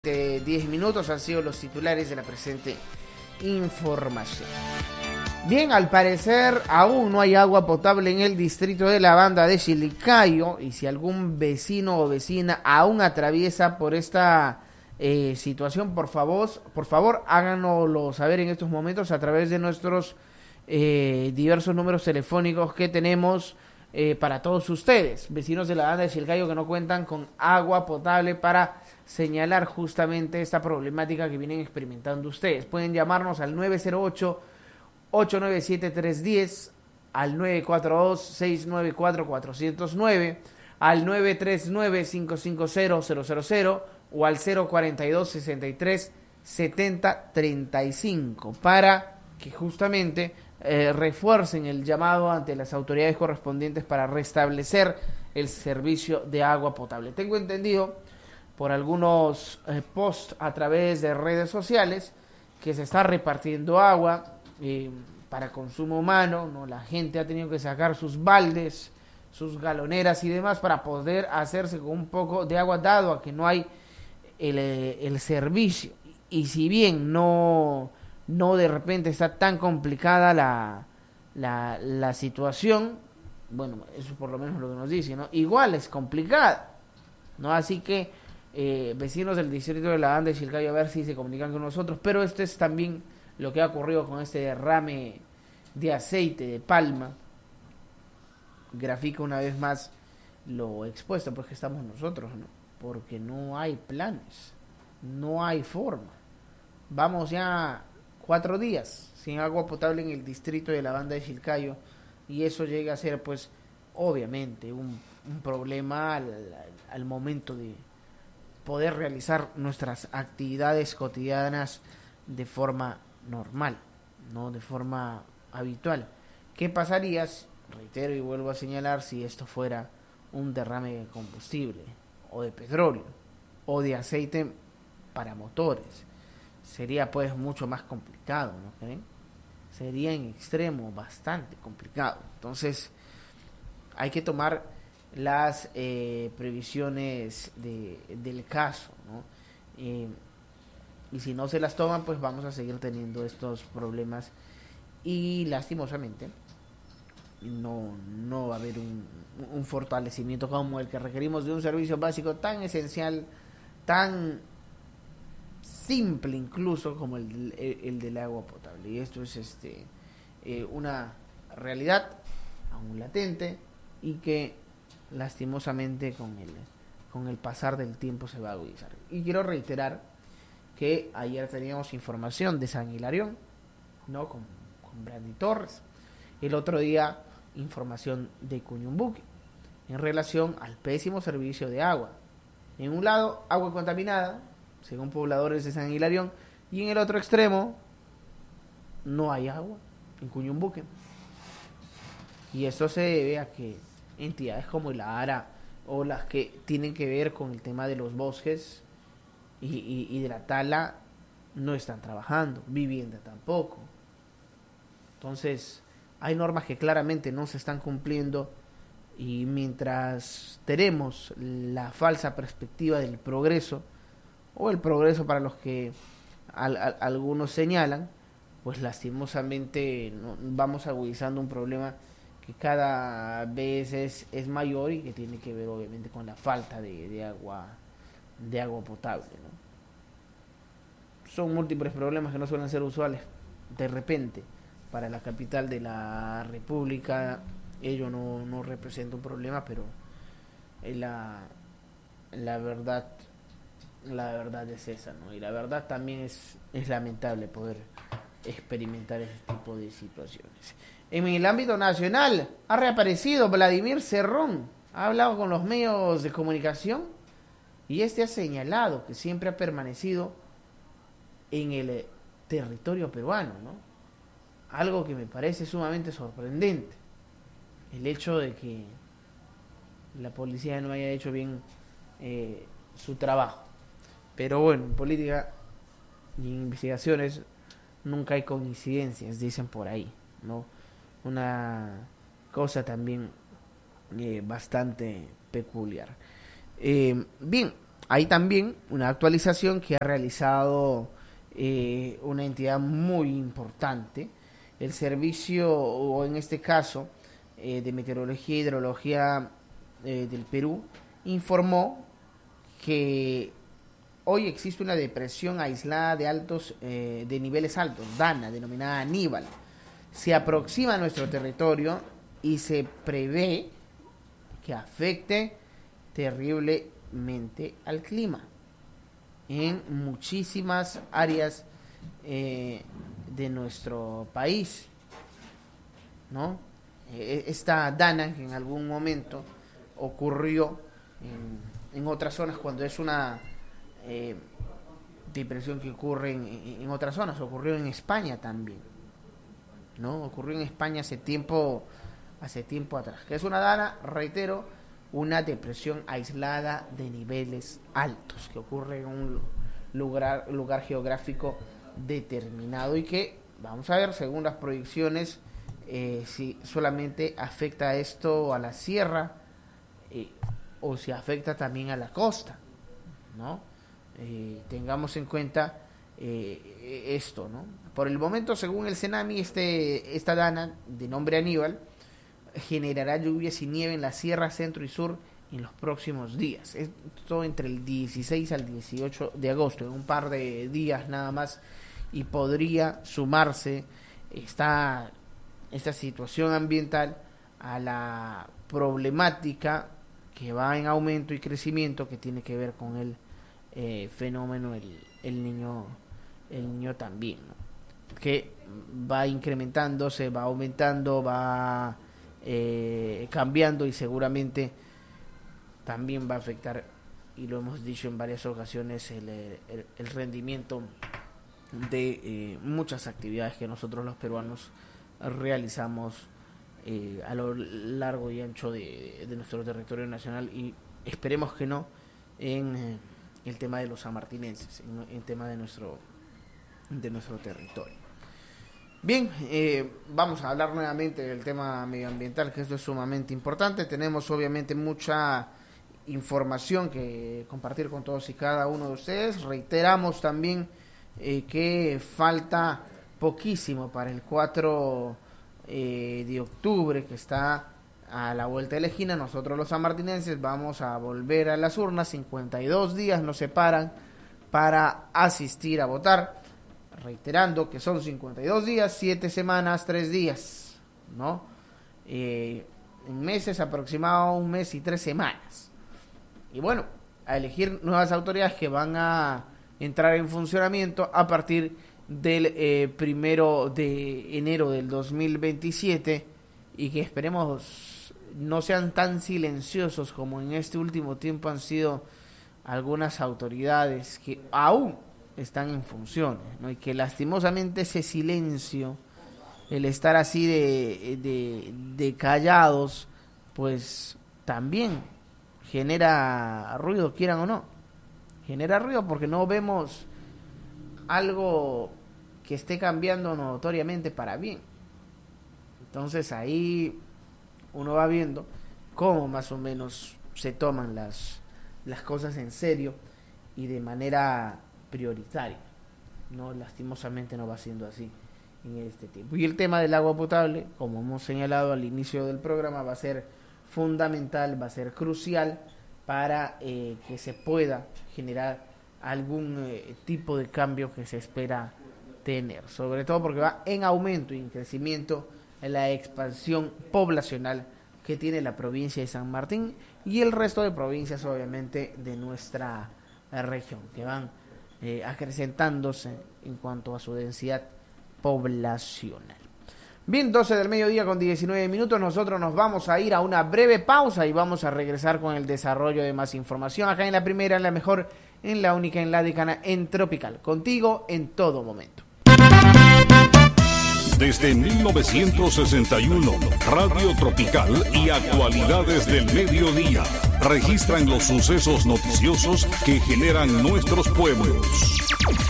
10 minutos han sido los titulares de la presente información. Bien, al parecer aún no hay agua potable en el distrito de la Banda de Chilicayo, y si algún vecino o vecina aún atraviesa por esta situación, por favor háganoslo saber en estos momentos a través de nuestros diversos números telefónicos que tenemos para todos ustedes, vecinos de la Banda de Chilicayo que no cuentan con agua potable, para señalar justamente esta problemática que vienen experimentando ustedes. Pueden llamarnos al 908-897-310, al 942-694-409, al 939-550-000 o al 042-63-70-35 para que justamente refuercen el llamado ante las autoridades correspondientes para restablecer el servicio de agua potable. Tengo entendido por algunos posts a través de redes sociales que se está repartiendo agua para consumo humano, ¿no? La gente ha tenido que sacar sus baldes, sus galoneras y demás para poder hacerse con un poco de agua, dado a que no hay el servicio. Y si bien no de repente está tan complicada la situación, bueno, eso por lo menos lo que nos dice, ¿no? Igual es complicada, ¿no? Así que vecinos del distrito de la Banda de Chilicayo, a ver si se comunican con nosotros. Pero esto es también lo que ha ocurrido con este derrame de aceite de palma. Grafica una vez más lo expuesto, pues que estamos nosotros, ¿no? Porque no hay planes, no hay forma. Vamos ya 4 días sin agua potable en el distrito de la Banda de Chilicayo, y eso llega a ser, pues, obviamente un problema al momento de poder realizar nuestras actividades cotidianas de forma normal, no de forma habitual. ¿Qué pasaría, reitero y vuelvo a señalar, si esto fuera un derrame de combustible o de petróleo o de aceite para motores? Sería pues mucho más complicado, ¿no creen? Sería en extremo bastante complicado. Entonces hay que tomar las previsiones del caso, ¿no? Y si no se las toman, pues vamos a seguir teniendo estos problemas, y lastimosamente no va a haber un fortalecimiento como el que requerimos de un servicio básico tan esencial, tan simple incluso como el del agua potable. Y esto es una realidad aún latente, y que lastimosamente con el pasar del tiempo se va a agudizar. Y quiero reiterar que ayer teníamos información de San Hilarión, ¿no? con Brandy Torres. El otro día información de Cuñumbuque en relación al pésimo servicio de agua. En un lado, agua contaminada, según pobladores de San Hilarión, y en el otro extremo no hay agua, en Cuñumbuque. Y esto se debe a que entidades como la ARA, o las que tienen que ver con el tema de los bosques y de la tala, no están trabajando, vivienda tampoco. Entonces hay normas que claramente no se están cumpliendo, y mientras tenemos la falsa perspectiva del progreso, o el progreso para los que algunos señalan, pues lastimosamente vamos agudizando un problema que cada vez es mayor, y que tiene que ver obviamente con la falta de agua potable, ¿no? Son múltiples problemas que no suelen ser usuales de repente para la capital de la República. Ello no representa un problema, pero la verdad es esa, ¿no? Y la verdad también es lamentable poder experimentar ese tipo de situaciones. En el ámbito nacional ha reaparecido Vladimir Cerrón. Ha hablado con los medios de comunicación, y ha señalado que siempre ha permanecido en el territorio peruano, ¿no? Algo que me parece sumamente sorprendente, el hecho de que la policía no haya hecho bien su trabajo. Pero bueno, en política y en investigaciones nunca hay coincidencias, dicen por ahí, ¿no? Una cosa también bastante peculiar. Bien, hay también una actualización que ha realizado una entidad muy importante, el servicio, o en este caso, de Meteorología e Hidrología del Perú, informó que hoy existe una depresión aislada de niveles altos, DANA, denominada Aníbal. Se aproxima a nuestro territorio y se prevé que afecte terriblemente al clima en muchísimas áreas de nuestro país, ¿no? Esta DANA, que en algún momento ocurrió en otras zonas, cuando es una depresión que ocurre en otras zonas, ocurrió en España también, ¿no? Ocurrió en España hace tiempo atrás. Que es una DANA, reitero, una depresión aislada de niveles altos, que ocurre en un lugar geográfico determinado, y que vamos a ver, según las proyecciones, si solamente afecta esto a la sierra o si afecta también a la costa, ¿no? Tengamos en cuenta esto, ¿no? Por el momento, según el CENAMI, esta DANA de nombre Aníbal generará lluvias y nieve en la sierra centro y sur en los próximos días. Esto entre el 16 al 18 de agosto, en un par de días nada más, y podría sumarse esta situación ambiental a la problemática que va en aumento y crecimiento, que tiene que ver con el fenómeno el niño también, ¿no? Que va incrementándose, va aumentando, va cambiando, y seguramente también va a afectar, y lo hemos dicho en varias ocasiones, el rendimiento de muchas actividades que nosotros los peruanos realizamos a lo largo y ancho de nuestro territorio nacional, y esperemos que no en el tema de los sanmartinenses, en el tema de nuestro territorio. Bien, vamos a hablar nuevamente del tema medioambiental, que esto es sumamente importante. Tenemos obviamente mucha información que compartir con todos y cada uno de ustedes. Reiteramos también que falta poquísimo para el 4 de octubre, que está a la vuelta de la esquina. Nosotros los sanmartinenses vamos a volver a las urnas. 52 días nos separan para asistir a votar. Reiterando que son 52 días, 7 semanas, 3 días, ¿no? En meses aproximado 1 mes y 3 semanas. Y bueno, a elegir nuevas autoridades que van a entrar en funcionamiento a partir del 1 de enero del 2027, y que esperemos no sean tan silenciosos como en este último tiempo han sido algunas autoridades que aún están en funciones, ¿no? Y que lastimosamente ese silencio, el estar así de callados, pues también genera ruido, quieran o no. Genera ruido porque no vemos algo que esté cambiando notoriamente para bien. Entonces ahí uno va viendo cómo más o menos se toman las cosas en serio y de manera prioritaria. No, lastimosamente no va siendo así en este tiempo. Y el tema del agua potable, como hemos señalado al inicio del programa, va a ser fundamental, va a ser crucial para que se pueda generar algún tipo de cambio que se espera tener, sobre todo porque va en aumento y en crecimiento en la expansión poblacional que tiene la provincia de San Martín y el resto de provincias, obviamente, de nuestra región, que van acrecentándose en cuanto a su densidad poblacional. Bien, 12 del mediodía con 19 minutos, nosotros nos vamos a ir a una breve pausa y vamos a regresar con el desarrollo de más información acá en la primera, en la mejor, en la única, en la decana, en Tropical, contigo en todo momento. Desde 1961, Radio Tropical y Actualidades del Mediodía registran los sucesos noticiosos que generan nuestros pueblos.